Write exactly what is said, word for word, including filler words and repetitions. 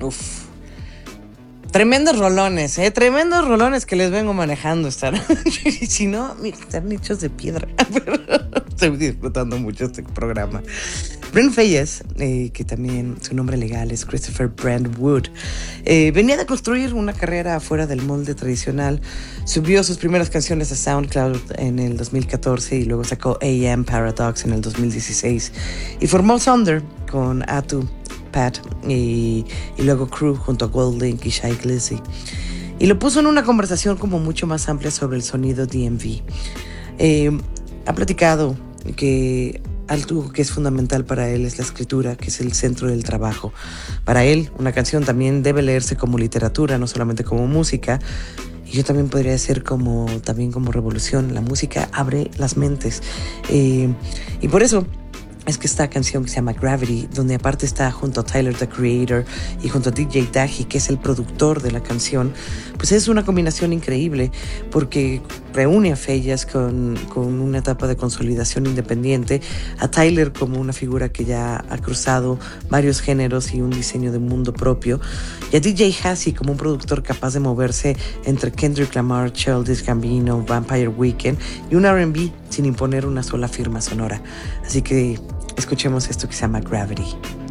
Uf. Tremendos rolones, ¿eh? Tremendos rolones que les vengo manejando esta noche. Y si no, mira, están hechos de piedra. Pero estoy disfrutando mucho este programa. Brent Faiyaz, eh, que también su nombre legal es Christopher Brent Wood, eh, venía de construir una carrera fuera del molde tradicional. Subió sus primeras canciones a SoundCloud en el dos mil catorce y luego sacó A M Paradox en el dos mil dieciséis. Y formó Thunder con Atu, Pat y, y luego Crew junto a Goldlink y Shai Glizzy. Y lo puso en una conversación como mucho más amplia sobre el sonido D M V. Eh, ha platicado que algo que es fundamental para él es la escritura, que es el centro del trabajo. Para él, una canción también debe leerse como literatura, no solamente como música. Y yo también podría decir como, también como revolución. La música abre las mentes. Eh, y por eso es que esta canción que se llama Gravity, donde aparte está junto a Tyler, the Creator, y junto a D J Dahi, que es el productor de la canción, pues es una combinación increíble, porque reúne a Faiyaz con, con una etapa de consolidación independiente, a Tyler como una figura que ya ha cruzado varios géneros y un diseño de mundo propio, y a D J Hassi como un productor capaz de moverse entre Kendrick Lamar, Childish Gambino, Vampire Weekend y un R and B sin imponer una sola firma sonora. Así que escuchemos esto que se llama Gravity.